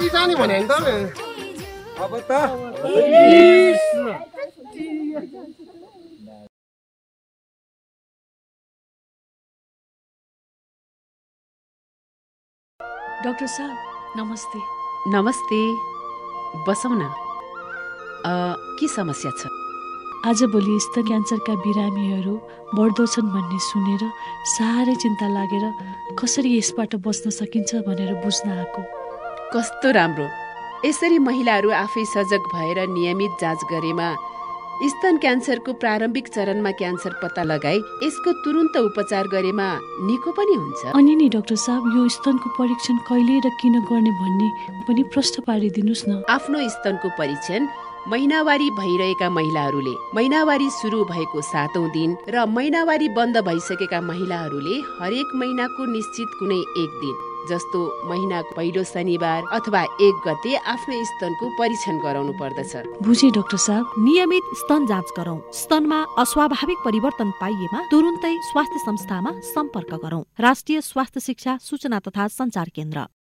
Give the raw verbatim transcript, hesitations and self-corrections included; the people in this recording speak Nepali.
अघि जाने भने नि त अब त डाक्टर साहब नमस्ते। नमस्ते, बसौँ न। के समस्या छ? आजभोलि स्तन क्यान्सरका बिरामीहरू बढ्दो छन् भन्ने सुनेर साह्रै चिन्ता लागेर कसरी यसबाट बच्न सकिन्छ भनेर बुझ्न आएको। कस्तो राम्रो! यसरी महिलाहरू आफै सजग भएर नियमित जाँच गरेमा स्तन क्यान्सरको प्रारम्भिक चरणमा क्यान्सर पत्ता लगाई यसको तुरुन्त उपचार गरेमा निको पनि हुन्छ। अनि नि डाक्टर साहब, यो स्तनको परीक्षण कहिले र किन गर्ने भन्ने पनि प्रश्न पारिदिनुस् न। आफ्नो स्तनको परीक्षण महिनावारी भइरहेका महिलाहरूले, महिनावारी सुरु भएको सातौं दिन र महिनावारी बन्द भइसकेका महिलाहरूले हरेक महिनाको निश्चित कुनै एक दिन जस्तो महिनाको पहिलो शनिबार अथवा एक गते आफ्नो स्तनको परीक्षण गराउनु पर्दछ। बुझे डाक्टर साहब। नियमित स्तन जाँच गरौं। स्तनमा अस्वाभाविक परिवर्तन पाइएमा तुरुन्तै स्वास्थ्य संस्थामा सम्पर्क गरौं। राष्ट्रिय स्वास्थ्य शिक्षा सूचना तथा संचार केन्द्र।